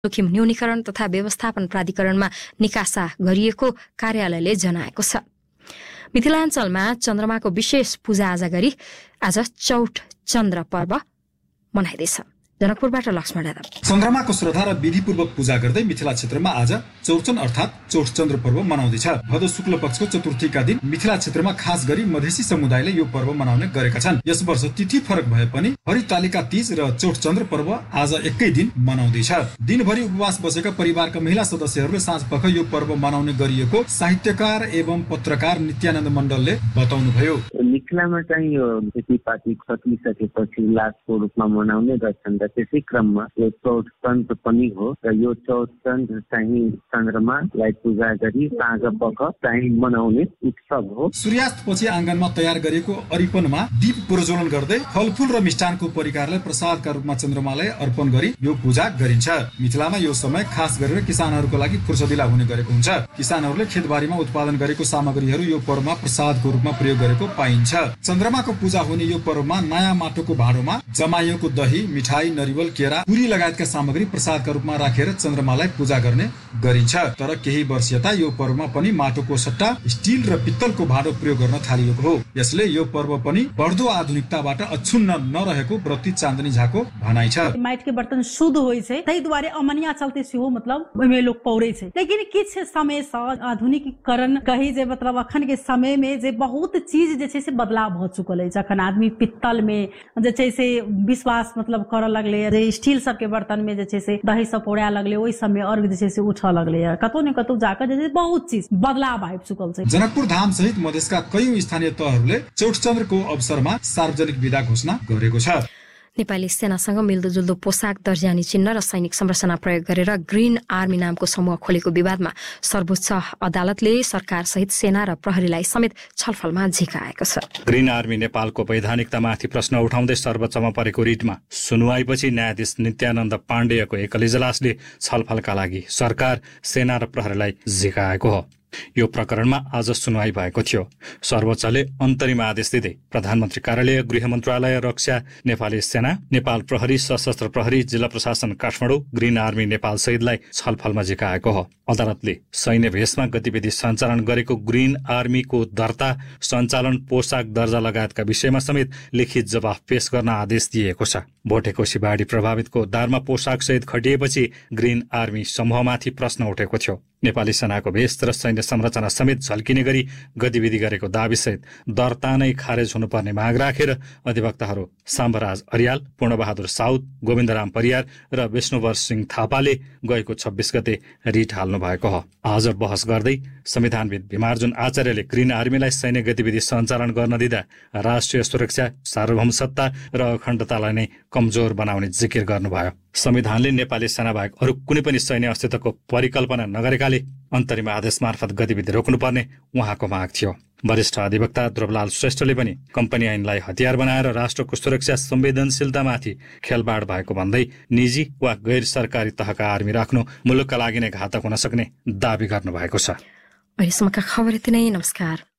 जोखिम न्यूनीकरण तथा व्यवस्थापन प्राधिकरणमा निकासा गरिएको कार्यालयले जनाएको छ। मिथिलाञ्चलमा चन्द्रमाको विशेष पूजाआजा गरी आज चौठ चन्द्र पर्व मनाइँदैछ। जनकपुरबाट लक्ष्मण यादव। चन्द्रमाको श्रद्धा र विधिपूर्वक पूजा गर्दै मिथिला क्षेत्रमा आज चौरचन अर्थात् चौठ चन्द्र पर्व मनाउँदैछ। भदौ शुक्ल पक्षको चतुर्थीका दिन मिथिला क्षेत्रमा खास गरी मधेसी समुदायले यो पर्व मनाउने गरेका छन्। यस वर्ष तिथि फरक भए पनि हरितालिका तीज र चौठ चन्द्र पर्व आज एकै दिन मनाउँदैछ। दिनभरि उपवास बसेका परिवारका महिला सदस्यहरूले साँझपख यो पर्व मनाउने गरिएको साहित्यकार एवं पत्रकार नित्यानन्द मण्डलले बताउनुभयो। मिथिलामा चाहिँ यो खेतीपाती सकिसकेपछि लास्टको रूपमा मनाउने गर्छन् र त्यसै क्रममा यो चौठ चन्द्र पनि हो र यो चौठ चन्द्र चाहिँ चन्द्रमालाई पूजा गरी साँझपख चाहिँ मनाउने उत्सव हो। सूर्यास्तपछि आँगनमा तयार गरिएको अरिपनमा दीप प्रज्वलन गर्दै फलफूल र मिष्टानको परिकारलाई प्रसादका रूपमा चन्द्रमालाई अर्पण गरी यो पूजा गरिन्छ। मिथिलामा यो समय खास गरेर किसानहरूको लागि फुर्सदिला हुने गरेको हुन्छ। किसानहरूले खेतबारीमा उत्पादन गरेको सामग्रीहरू यो पर्वमा प्रसादको रूपमा प्रयोग गरेको पाइन्छ। चन्द्रमाको पूजा हुने यो पर्वमा नयाँ माटोको भाँडोमा जमाइएको दही, मिठाई, नरिवल, केरा, पुरी लगायतका सामग्री प्रसादका रूपमा राखेर चन्द्रमालाई पूजा गर्ने गरिन्छ। तर केही वर्ष यता यो पर्वमा पनि माटोको सट्टा स्टिल र पित्तलको भाँडो प्रयोग गर्न थालिएको हो। यसले यो पर्व पनि बढ्दो आधुनिकताबाट अछुन्न नरहेको व्रती चाँदनी झाको भनाइ छ। माटि के बर्तन शुद्ध होइ छै, तै दुआरे अमनिया चलते सेहो मतलब ओइमे लोग पौरै छै। लेकिन किछ समय सँ आधुनिकीकरण कही जे मतलब अखन के समय में जे बहुत चीज जे छै से बदलाव भ चुकल अछि। अखन आदमी पित्तल में जे छै से विश्वास मतलब करऽ लगले, स्टील सब के बर्तन में जे छै से दही सब पौड़े लगले, ओहि समय अर्घ जे छै से उठऽ लगले। कतौ न कतौ जाकर जे बहुत चीज बदलाव आबि चुकल छै। जनकपुर धाम सहित मधेसका कयौं स्थानीय तहहरूले चौठ चन्द्रको अवसरमा सार्वजनिक विदा घोषणा गरेको छ। नेपाली सेनासँग मिल्दोजुल्दो पोसाक, दर्जानी चिन्ह र सैनिक संरचना प्रयोग गरेर ग्रीन आर्मी नामको समूह खोलेको विवादमा सर्वोच्च अदालतले सरकार सहित सेना र प्रहरीलाई समेत छलफलमा झिकाएको छ। ग्रीन आर्मी नेपालको वैधानिकतामाथि प्रश्न उठाउँदै सर्वोच्चमा परेको रिटमा सुनवाईपछि न्यायाधीश नित्यानन्द पाण्डेयको एकल इजलासले छलफलका लागि सरकार, सेना र प्रहरीलाई झिकाएको हो। यो प्रकरणमा आज सुनवाई भएको थियो। सर्वोच्चले अन्तरिम आदेश दिँदै प्रधानमन्त्री कार्यालय, गृह मन्त्रालय, रक्षा, नेपाली सेना, नेपाल प्रहरी, सशस्त्र प्रहरी, जिल्ला प्रशासन काठमाडौँ, ग्रीन आर्मी नेपाल सहितलाई छलफलमा झिकाएको हो। अदालतले सैन्य भेषमा गतिविधि सञ्चालन गरेको ग्रीन आर्मीको दर्ता, सञ्चालन, पोसाक, दर्जा लगायतका विषयमा समेत लिखित जवाफ पेश गर्न आदेश दिएको छ। भोटेकोशी बाढी प्रभावितको उद्धारमा पोसाक सहित खटिएपछि ग्रीन आर्मी समूहमाथि प्रश्न उठेको थियो। नेपाली सेनाको भेष र सैन्य संरचना समेत झल्किने गरी गतिविधि गरेको दाबीसहित दर्ता नै खारेज हुनुपर्ने माग राखेर अधिवक्ताहरू साम्बराज अरियाल, पूर्णबहादुर साउद, गोविन्दराम परियार र विष्णुवर सिंह थापाले गएको 26 गते रिट हाल्नु भएको हो। आज बहस गर्दै संविधानविद भीमार्जुन आचार्यले ग्रीन आर्मीलाई सैन्य गतिविधि सञ्चालन गर्न दिँदा राष्ट्रिय सुरक्षा, सार्वभौमसत्ता र अखण्डतालाई नै कमजोर बनाउने जिकिर गर्नुभयो। संविधानले नेपाली सेना बाहेक अरू कुनै पनि सैन्य अस्तित्वको परिकल्पना नगरेकाले अन्तरिम आदेश मार्फत गतिविधि रोक्नुपर्ने उहाँको माग थियो। वरिष्ठ अधिवक्ता ध्रुवलाल श्रेष्ठले पनि कम्पनी ऐनलाई हतियार बनाएर राष्ट्रको सुरक्षा संवेदनशीलतामाथि खेलबाड भएको भन्दै निजी वा गैर सरकारी तहका आर्मी राख्नु मुलुकका लागि नै घातक हुन सक्ने दावी गर्नुभएको छ। अहिलेसम्मका खबर यति नै। नमस्कार।